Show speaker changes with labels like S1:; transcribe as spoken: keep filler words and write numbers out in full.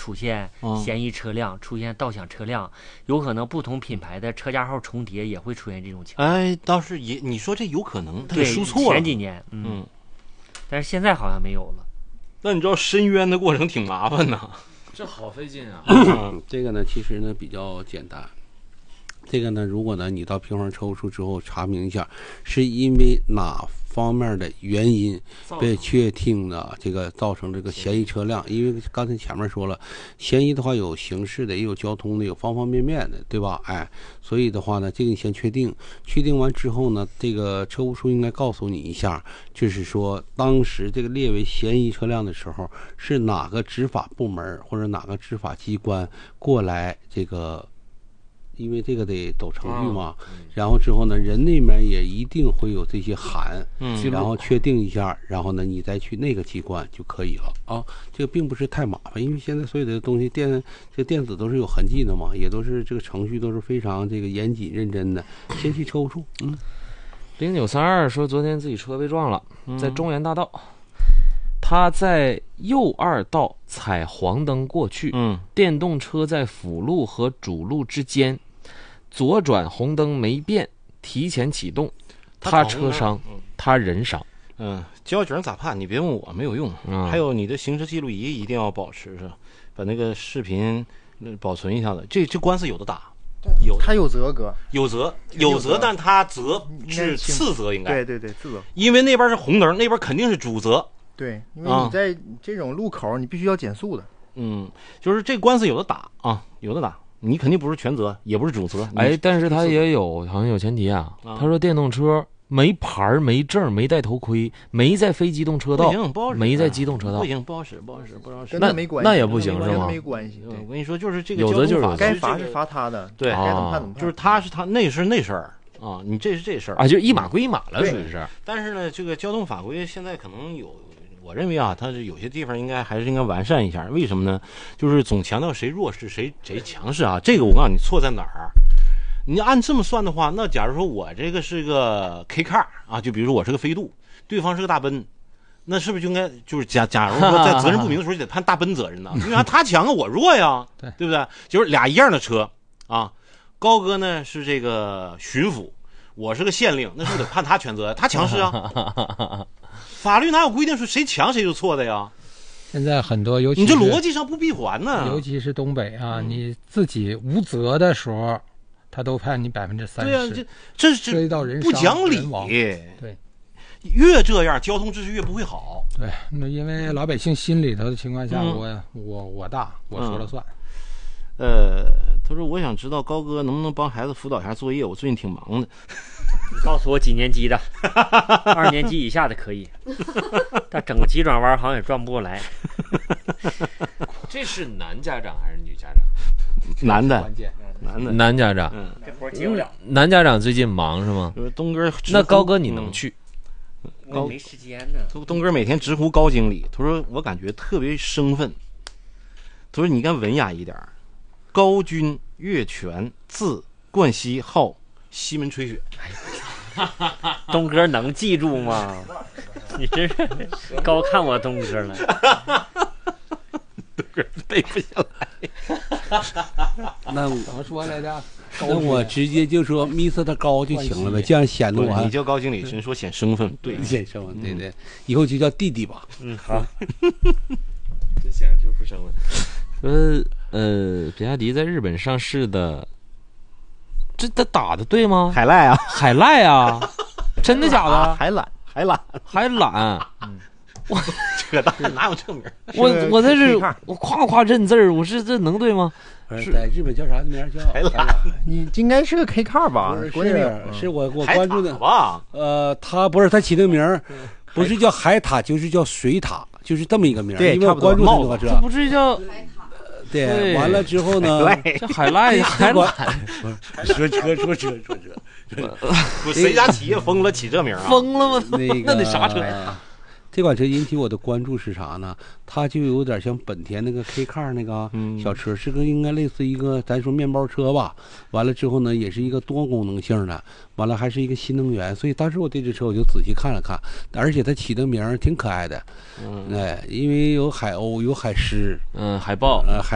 S1: 出现嫌疑车辆、嗯、出现盗抢车辆，有可能不同品牌的车架号重叠也会出现这种情况。
S2: 哎，倒是也你说这有可能，他给输错了。
S1: 前几年，嗯，嗯但是现在好像没有了。
S2: 那你知道申冤的过程挺麻烦的，
S3: 这好费劲啊。
S4: 这个呢，其实呢比较简单。这个呢，如果呢你到平房车务处之后查明一下，是因为哪方面的原因被确定的这个造成这个嫌疑车辆？因为刚才前面说了，嫌疑的话有刑事的，也有交通的，有方方面面的，对吧？哎，所以的话呢，这个你先确定，确定完之后呢，这个车务处应该告诉你一下，就是说当时这个列为嫌疑车辆的时候，是哪个执法部门或者哪个执法机关过来这个。因为这个得走程序嘛，哦嗯、然后之后呢，人那边也一定会有这些函，嗯，然后确定一下，然后呢，你再去那个机关就可以了啊。这个并不是太麻烦，因为现在所有的东西电这电子都是有痕迹的嘛，也都是这个程序都是非常这个严谨认真的。先去车务处，嗯。
S3: 零九三二说，昨天自己车被撞了，在中原大道。嗯他在右二道踩黄灯过去，嗯，电动车在辅路和主路之间左转，红灯没变，提前启动，他车伤，他人伤。
S2: 嗯，交警咋判？你别问我，没有用。嗯，还有你的行车记录仪一定要保持着，把那个视频保存一下子。这这官司有的打，有
S5: 他有责哥，
S2: 有责有责，但他责是次责，应该
S5: 对对对次责，
S2: 因为那边是红灯，那边肯定是主责。
S5: 对，因为你在这种路口，你必须要减速的。
S2: 嗯，就是这官司有的打啊，有的打，你肯定不是全责，也不是主责。
S3: 哎，但是他也有好像有前提啊。啊他说电动车没牌、没证、没戴头盔、没在非机动车道，
S2: 不行，不好使，
S3: 没在机动车道，
S2: 不行，不好使，不好使，不好使。
S5: 跟他没关系，
S3: 那也不行是吗？
S5: 没关系。
S2: 我跟你说，就是这个
S3: 有的就是
S5: 该罚是罚他的，
S2: 对，
S5: 该怎么判怎么判。
S2: 就是他是他那是那事儿啊，你这是这事儿
S3: 啊，就一码归一码了，属于是。
S2: 但是呢，这个交通法规现在可能有。我认为啊，它是有些地方应该还是应该完善一下。为什么呢？就是总强调谁弱势谁谁强势啊。这个我告诉你错在哪儿？你按这么算的话，那假如说我这个是个 K car 啊，就比如说我是个飞度，对方是个大奔，那是不是就应该就是假假如说在责任不明的时候就得判大奔责任呢？因为他强啊，我弱呀，对对不对？就是俩一样的车啊，高哥呢是这个巡抚，我是个县令，那是不是得判他全责？他强势啊。法律哪有规定是谁强谁就错的呀？
S6: 现在很多，尤其
S2: 你这逻辑上不闭环呢。
S6: 尤其是东北啊，嗯、你自己无责的时候，他都判你百分之三十。
S2: 对啊，这这是不讲理。
S6: 对，
S2: 越这样，交通秩序越不会好。
S6: 对，那因为老百姓心里头的情况下，嗯、我我我大，我说了算。
S2: 嗯、呃，他说我想知道高哥能不能帮孩子辅导一下作业，我最近挺忙的。
S1: 你告诉我几年级的？二年级以下的可以，但整个急转弯好像也转不过来。
S3: 这是男家长还是女家长？
S2: 男的，男的，
S3: 男家长。
S1: 嗯，这活接不了。
S3: 男家长最近忙是吗？
S2: 东哥，
S3: 那高哥你能去？
S1: 我没时间呢。
S2: 东哥每天直呼高经理，他说我感觉特别生分。他说你应该文雅一点。高君岳泉，字冠希，号西门吹雪。
S1: 东哥能记住吗？你真是高看我东哥了。
S2: 东哥背不下
S4: 来。那怎么说来着？那我直接就说 Mister 高就行了呗，这样显得我
S2: 你叫高经理，只能说显身份，对，
S4: 显身份，对对，以后就叫弟弟吧。
S1: 嗯，好。
S3: 这显然就不生了。呃呃，比亚迪在日本上市的，这他打的对吗？
S2: 海赖啊，
S3: 海赖啊，真的假的？
S2: 海揽，海揽，
S3: 海揽。嗯，我
S2: 扯淡，哪有这名？
S3: 我我在这我夸夸认字儿，我是这能对吗？
S4: 是在日本叫啥名？叫
S2: 海揽。
S5: 你应该是个 K car 吧？
S4: 不是，是是我我关注的吧？呃，他不是他起的名，不是叫海獭，就是叫水獭，就是这么一个名。
S5: 对，
S4: 因为我关注这个
S3: 这不是叫。
S4: 对，完了之后呢？
S3: 这海赖海揽，
S4: 说车说车说车，
S2: 谁家企业疯了起这名啊？
S3: 疯了吗？
S4: 那
S3: 那得啥车？
S4: 这款车引起我的关注是啥呢？它就有点像本田那个 K car 那个小车，是个应该类似一个咱说面包车吧。完了之后呢，也是一个多功能性的，完了还是一个新能源。所以当时我对这车我就仔细看了看，而且它起的名挺可爱的，嗯，哎，因为有海鸥，有海狮，
S3: 嗯，海豹，
S4: 呃，海。